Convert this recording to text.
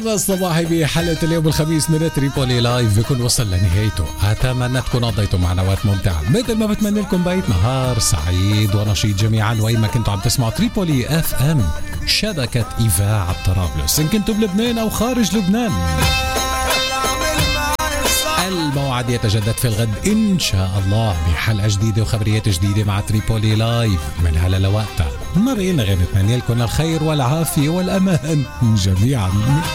الصباحي بحلقة اليوم الخميس من تريبولي لايف بيكون وصل لنهايته. أتمنى تكون قضيتوا معنا وقت ممتع مثل ما بتمنى لكم بقية نهار سعيد ونشيط جميعا وين ما كنتوا عم تسمعوا تريبولي اف ام شبكة إذاعة طرابلس إن كنتوا بلبنان أو خارج لبنان. الموعد يتجدد في الغد إن شاء الله بحلقة جديدة وخبريات جديدة مع تريبولي لايف. من هلا لوقتها ما بقينا غير نتمنى لكم الخير والعافية والأمان جميعا.